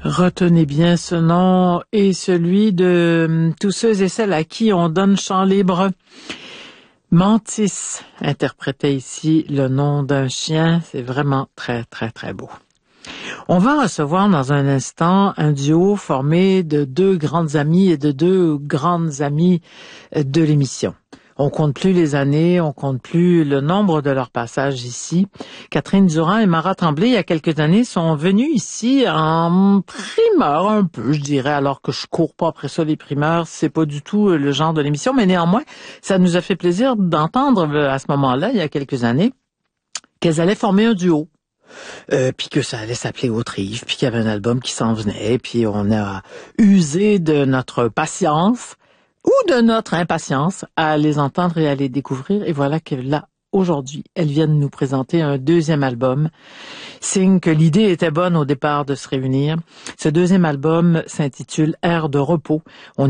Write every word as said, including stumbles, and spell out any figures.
Retenez bien ce nom et celui de euh, tous ceux et celles à qui on donne champ libre. Mantis interprétait ici le nom d'un chien. C'est vraiment très, très, très beau. On va recevoir dans un instant un duo formé de deux grandes amies et de deux grandes amies de l'émission. On compte plus les années, on compte plus le nombre de leurs passages ici. Catherine Durand et Mara Tremblay, il y a quelques années, sont venues ici en primeur un peu, je dirais, alors que je cours pas après ça les primeurs, c'est pas du tout le genre de l'émission, mais néanmoins, ça nous a fait plaisir d'entendre à ce moment-là, il y a quelques années, qu'elles allaient former un duo. Euh, puis que ça allait s'appeler Autrive, puis qu'il y avait un album qui s'en venait, puis on a usé de notre patience ou de notre impatience à les entendre et à les découvrir. Et voilà que là, aujourd'hui, elles viennent nous présenter un deuxième album. Signe que l'idée était bonne au départ de se réunir. Ce deuxième album s'intitule Air de repos. On